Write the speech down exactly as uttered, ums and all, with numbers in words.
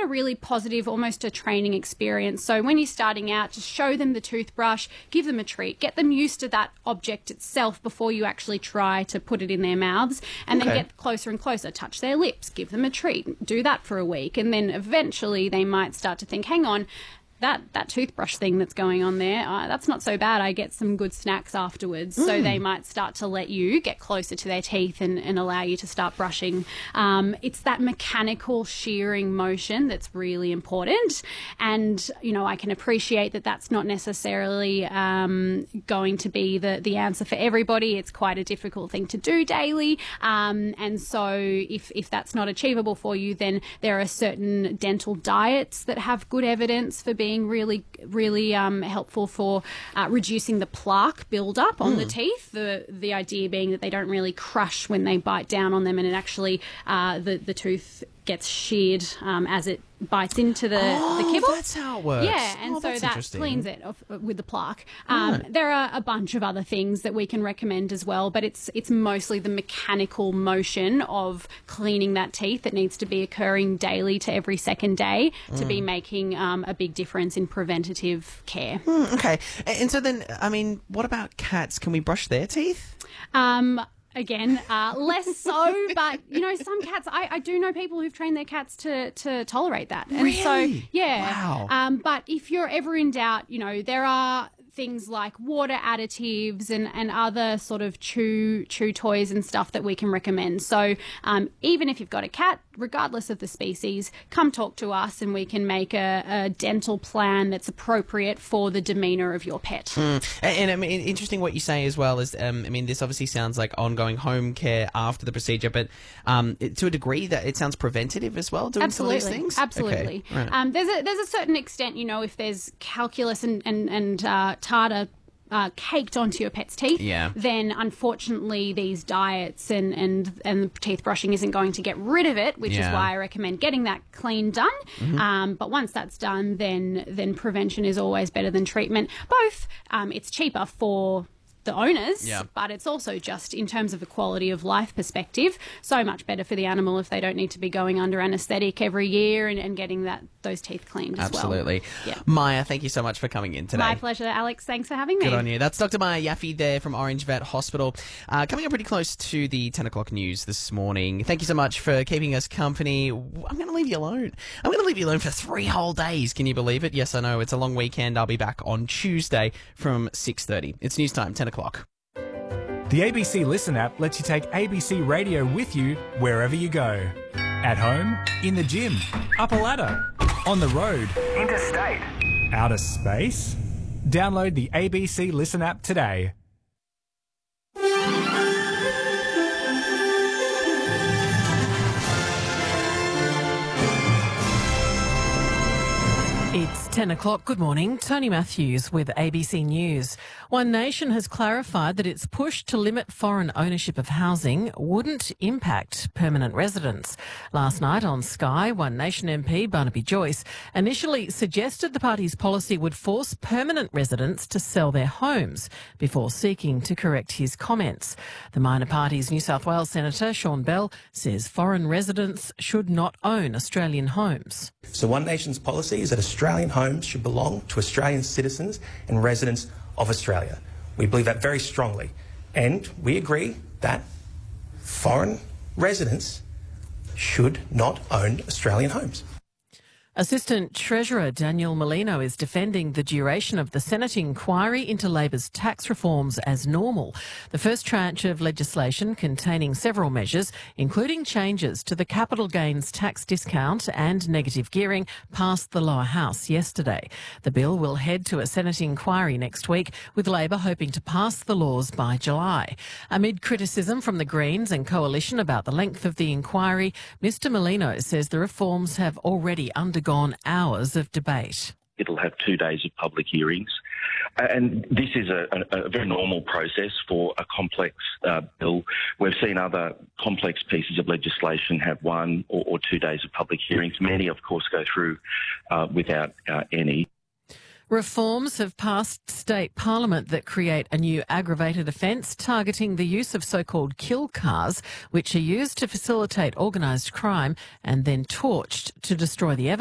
a really positive, almost a training experience. So when you're starting out, just show them the toothbrush, give them a treat, get them used to that object itself before you actually try to put it in their mouths, and Okay. then get closer and closer, touch their lips, give them a treat, do that for a week, and then eventually they might start to think, hang on, that that toothbrush thing that's going on there, uh, that's not so bad. I get some good snacks afterwards. So they might start to let you get closer to their teeth and, and allow you to start brushing. Um, it's that mechanical shearing motion that's really important. And, you know, I can appreciate that that's not necessarily um, going to be the, the answer for everybody. It's quite a difficult thing to do daily. Um, and so if, if that's not achievable for you, then there are certain dental diets that have good evidence for being really, really um, helpful for uh, reducing the plaque buildup on the teeth. The the idea being that they don't really crush when they bite down on them, and it actually uh, the the tooth gets sheared um, as it bites into the, Oh, the kibble. that's how it works. Yeah, and Oh, so that's that interesting. cleans it off with the plaque. Um, Right. There are a bunch of other things that we can recommend as well, but it's it's mostly the mechanical motion of cleaning that teeth that needs to be occurring daily to every second day to be making um, a big difference in preventative care. Mm, okay. And, and so then, I mean, what about cats? Can we brush their teeth? Um, Again, uh, less so, but, you know, some cats, I, I do know people who've trained their cats to, to tolerate that. And so, Really? yeah. Wow. Um, but if you're ever in doubt, you know, there are things like water additives and, and other sort of chew chew toys and stuff that we can recommend. So um, even if you've got a cat, regardless of the species, come talk to us and we can make a, a dental plan that's appropriate for the demeanour of your pet. Mm. And, and I mean, interesting what you say as well is, um, I mean, this obviously sounds like ongoing home care after the procedure, but um, it, to a degree that it sounds preventative as well, doing Absolutely, some of these things? absolutely. Okay. Right. Um, there's a there's a certain extent, you know, if there's calculus and and and uh, tartar uh, caked onto your pet's teeth, Yeah. then unfortunately these diets and and and teeth brushing isn't going to get rid of it, which Yeah. is why I recommend getting that clean done. Mm-hmm. Um, but once that's done, then then prevention is always better than treatment. Both, um, it's cheaper for the owners, Yeah. but it's also just in terms of a quality of life perspective, so much better for the animal if they don't need to be going under anaesthetic every year and, and getting that those teeth cleaned as well. Absolutely. Yeah. Maya, thank you so much for coming in today. My pleasure, Alex. Thanks for having me. Good on you. That's Doctor Maya Yaffe there from Orange Vet Hospital. Uh, coming up pretty close to the ten o'clock news this morning. Thank you so much for keeping us company. I'm going to leave you alone. I'm going to leave you alone for three whole days. Can you believe it? Yes, I know. It's a long weekend. I'll be back on Tuesday from six thirty. It's news time, ten o'clock. The A B C Listen app lets you take A B C Radio with you wherever you go. At home, in the gym, up a ladder, on the road, Interstate. outer space. Download the A B C Listen app today. It's ten o'clock. Good morning. Tony Matthews with A B C News. One Nation has clarified that its push to limit foreign ownership of housing wouldn't impact permanent residents. Last night on Sky, One Nation M P Barnaby Joyce initially suggested the party's policy would force permanent residents to sell their homes before seeking to correct his comments. The minor party's New South Wales Senator Sean Bell says foreign residents should not own Australian homes. So One Nation's policy is that Australian homes should belong to Australian citizens and residents of Australia. We believe that very strongly. And we agree that foreign residents should not own Australian homes. Assistant Treasurer Daniel Molino is defending the duration of the Senate inquiry into Labor's tax reforms as normal. The first tranche of legislation containing several measures, including changes to the capital gains tax discount and negative gearing, passed the lower house yesterday. The bill will head to a Senate inquiry next week, with Labor hoping to pass the laws by July. Amid criticism from the Greens and Coalition about the length of the inquiry, Mr Molino says the reforms have already undergone gone hours of debate. It'll have two days of public hearings. And this is a, a, a very normal process for a complex uh, bill. We've seen other complex pieces of legislation have one or, or two days of public hearings. Many, of course, go through uh, without uh, any. Reforms have passed state parliament that create a new aggravated offence targeting the use of so-called kill cars, which are used to facilitate organised crime and then torched to destroy the evidence.